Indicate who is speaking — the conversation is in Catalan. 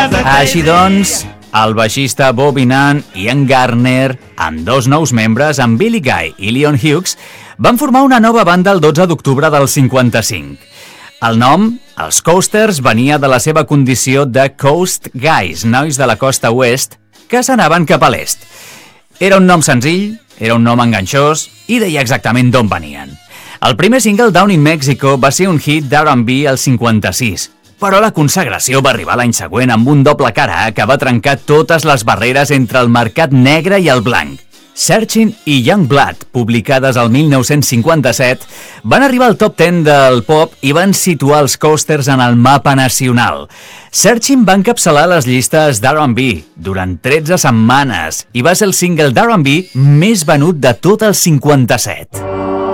Speaker 1: Així doncs, el baixista Bobby Nunn i Ian Gardner, amb dos nous membres, en Billy Guy i Leon Hughes, van formar una nova banda el 12 d'octubre del 55. El nom, els Coasters, venia de la seva condició de Coast Guys, nois de la costa oest, que s'anaven cap a l'est. Era un nom senzill, era un nom enganxós i deia exactament d'on venien. El primer single, Down in Mexico, va ser un hit d'R&B al 56, però la consagració va arribar l'any següent amb un doble cara A que va trencar totes les barreres entre el mercat negre i el blanc. Searching i Young Blood, publicades al 1957, van arribar al top 10 del pop i van situar els Coasters en el mapa nacional. Searching va encapçalar les llistes d'R&B durant 13 setmanes i va ser el single d'R&B més venut de tot el 57.